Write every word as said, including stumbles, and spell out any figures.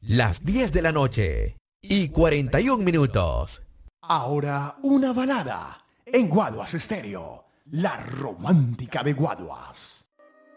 las diez de la noche y cuarenta y un minutos. Ahora una balada en Guaduas Estéreo, la romántica de Guaduas.